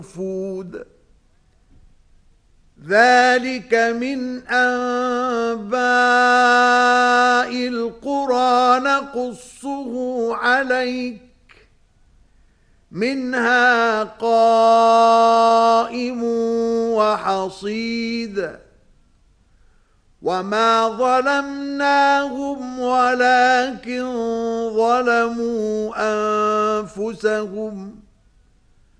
الوفود ذلك من أنباء القرى نقصه عليك منها قائم وحصيد وما ظلمناهم ولكن ظلموا أنفسهم